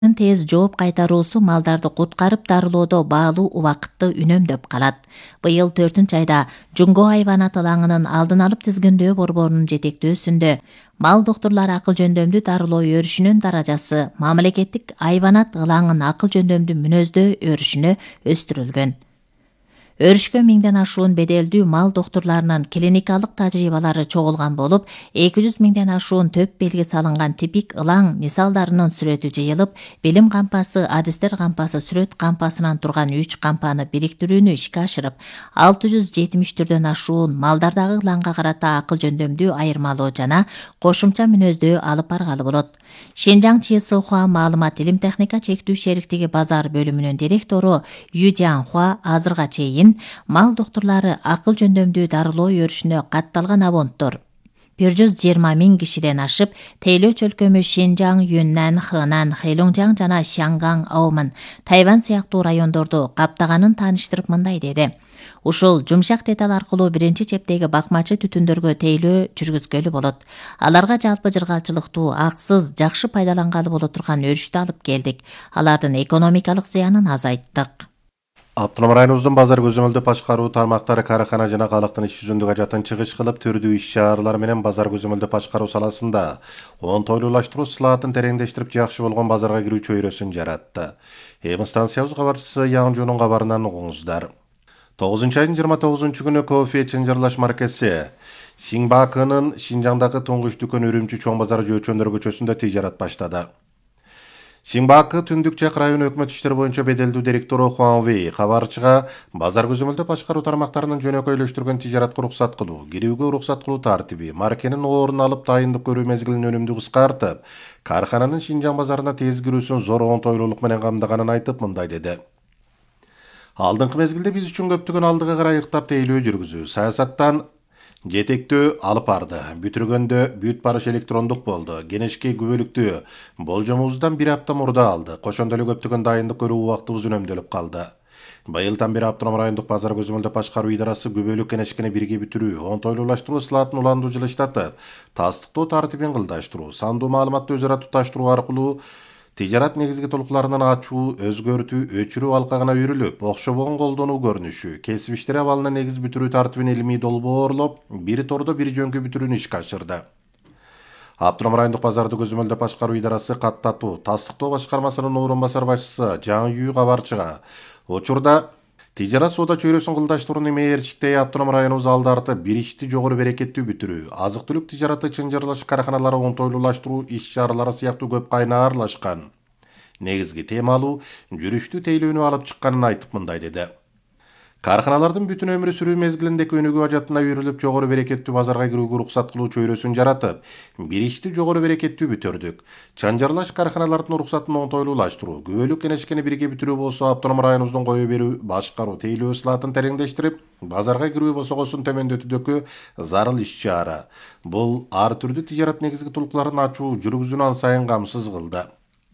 Тез жооп кайтаруусу малдарды куткарып дарылоодо баалуу убакытты үнөмдөп калат. Быйыл 4-айда Жунго айванат ылаңынын алдын алып тизгиндөө борборунун жетектөөсүндө мал доктурлары акыл жөндөмдүү дарылоо өрүшүнүн даражасы мамлекеттик айванат ылаңын акыл жөндөмдүү мүнөздөө өрүшүнө өстүрүлгөн. Өрүшкө 1000ден ашуун беделдүү мал доктурларынын клиникалык тажрыйбалары чогулган болуп, 200 миңден ашуун төп белги салынган типик ылаң мисалдарынын сүрөтү жыйылып, билим кампасы, адистер кампасы, сүрөт кампасынан турган 3 кампаны бириктирүүнү ишке ашырып, 670 түрдөн ашуун малдардагы ылаңга карата акыл жөндөмдүү айырмалоо жана кошумча мүнөздөө алып баргалы болот. Шинжаң ЧСХ маалымат илим техника чектүү шериктиги базар бөлүмүнүн директору Ю Жианхуа азырга чейин мал доктурлары акыл жөндөмдүү дарылоо өрүшүнө катталган абонттор 120 000 кишиден ашып, тейлөө чөлкөмү Шинжаң, Юннан, Хэнан, Хэлонжаң жана Шанган, Аомын, Тайвань сыяктуу райондорду каптаганын тааныштырып мындай деди. Ушул жумшак деталь аркылуу биринчи чептеги бакмачы түтүндөргө тейлөө жүргүзгөлү болот. Аларга жалпы жыргалчылыктуу, аксыз, жакшы пайдалангалы боло турган өрүштү алып келдик. Алардын экономикалык зыянын азайттык. Автоном районубуздун базар көзөмөлдөө башкаруу тармактары карахана жана калктын иш жүзүндөгү ажатын чыгыш кылып, түрдүү иш-чаралар менен базар көзөмөлдөө башкаруу саласында оңтойлуулаштыруу сылаатын тереңдештирип, жакшы болгон базарга кирүү чөйрөсүн жаратты. Станциябыз кабарчысы Яң Жунун кабарынан угуңуздар. 9-айдын 29-күнү кофе чынжырлаш маркасы Сиңбакынын Шинжаңдагы туңгуч дүкөн Үрүмчү чоң базары Жөөчөндөр көчөсүндө тижарат баштады. Сиңбакы түндүк Чак району өкмөт иштери боюнча беделдүү директору Хуан Вэй кабарчыга базар көзөмөлдөө башкаруу тармактарынын жөнөкөйлөштүргөн тижаратка уруксат кылуу, кирүүгө уруксат кылуу тартиби, маркенин орун алып дайындык көрүү мезгилин өнүмдүү кыскартып, кархананын Шинжаң базарына тез кирүүсүн зор оңтойлуулук менен камдаганын айтып мындай деди. Алдыңкы мезгилде биз үчүн көптөгөн алдыга карай ыктап тейлөө жүргүзүү, саясаттан жетектөө алып барды. Бүтүргөндө бүт барыш электрондук болду. Кенешке күбөлүктүү болжомубуздан 1 апта мурда алды. Ошондой эле көптөгөн дайындык көрүү убактыбыз үнөмдөлүп калды. Быйылдан бери автоном райондук базар көзөмөлдөө башкаруу идарасы күбөлүк кенешкени бирге бүтүрүү, оңтойлуулаштыруу ысылатын уландуу жылыштатып, тастыктоо тартибин кылдаштыруу, сандуу маалыматты өзара туташтыруу аркылуу тижарат негизги толуктарынан ачуу, өзгөртүү, өчүрүү алкагына үйрүлүп, окшобогон колдонуу көрүнүшү, кесип иштери абалына негиз бүтүрүү тартибин илимий долбоорлоп, бир тордо бир жөнкө бүтүрүүнү ишке ашырды. Автоном райондук базарды көзөмөлдөө башкаруу идарасы каттатуу, тастыктоо башкармасынын орун басар башчысы Жаң Ю кабарчыга учурда тижарат соода чөйрөсүн кылдаштыруунун мээрчиктеги автоном районубуз алды арты бир ишти жогору берекеттүү бүтүрүү, азык-түлүк тижараты чынжырлаш караханалары оңтойлуулаштыруу иш-чаралары сыяктуу көп кайнаарлашкан. Негизги темалуу жүрүштүү тейлөөнү алып чыкканын айтып мындай деди. Карханалардын бүтүн өмүрү сүрүү мезгилиндеги өнүгүү ажатына үйрүлүп, жогору берекеттүү базарга кирүүгө уруксат кылуу чөйрөсүн жаратып, бир ишти жогору берекеттүү бүтүрдүк. Чанжарлаш карханалардын уруксатын оңтойлуулаштыруу, күбөлүк кенешкени бирге бүтүрүү болсо, автоном районубуздун кое берүү, башкаруу, тейлөө сылаатын тереңдештирип, базарга кирүү босогосун төмөндөтүүдөгү зарыл иш-чара. Бул ар түрдүү тижарат негизги толуктарын ачуу, жүргүзүүнү ан сайын камсыз кылды.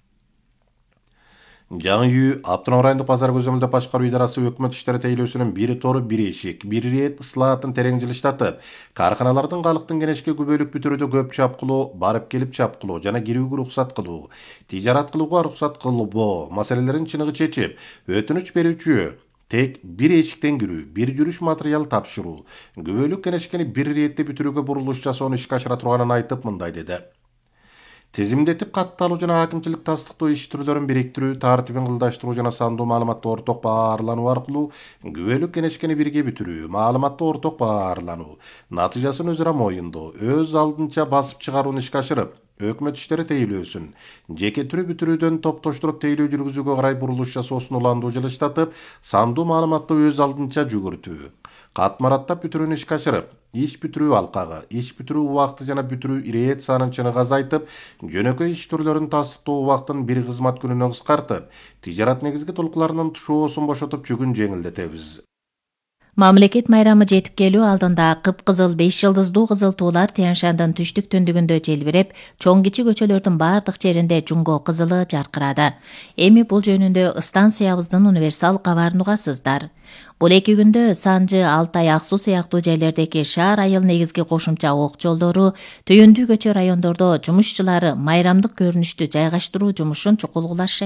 Жаң Ю автоном райондук базар көзөмөлдөө башкаруу идарасы өкмөт иштери тейлөөсүнүн бир тору бир эшик, бир рет ысылаатын терең жылыштатып, карханалардын калктын кенешке күбөлүк бүтүрүүдө көп чапкылоо, барып келип чапкылоо жана кирүүгө уруксат кылуу, тижарат кылууга уруксат кылбоо маселелерин чыныгы чечип, өтүнүч берүүчү тек бир эшиктен кирүү, бир жүрүш материал тапшыруу, күбөлүк кенешкени бир иретте бүтүрүүгө бурулуш жасоону ишке ашыра турганын айтып мындай деди. Тизимдетип катталуу жана акимчилик тастыктоо иш түрлөрүн бириктирүү, тартибин кылдаштыруу жана сандуу маалыматты орток баарлануу аркылуу күбөлүк кенешкени бирге бүтүрүү, маалыматты орток баарлануу, натыйжасын өзара моюндоо, өз алдынча басып чыгарууну ишке ашырып, өкмөт иштери тейлөөсүн жеке түрү бүтүрүүдөн топтоштуруп тейлөө жүргүзүүгө карай бурулуш жасоосун уландуу жылыштатып, сандуу маалыматты өз алдынча жүгүртүү, катмараттап бүтүрүүнү ишке ашырып, иш бүтүрүү алкагы, иш бүтүрүү убакыты жана бүтүрүү ирет санын чыныгы азайтып, жөнөкөй иш түрлөрүн тастыктоо убактын бир кызмат күнүнө кыскартып, тижарат негизги толуктарынын тушоосун бошотуп, жүгүн жеңилдетебиз. Мамлекет майрамы жетип келүү алдында кыпкызыл 5 жылдыздуу кызыл туулар Тянь-Шандын түштүк түндүгүндө желбиреп, чоң кичи көчөлөрдүн бардык жеринде жунго кызылы жаркырады. Эми бул жөнүндө станциябыздын универсал кабарын угасыздар. Бул 2 күндө Санжы, Алтай, Ак Суу сыяктуу жерлердеги шаар айыл негизги кошумча ок жолдору, түйүндүү көчө райондордо жумушчулар майрамдык көрүнүштү жайгаштыруу жумушун чукул кылышат.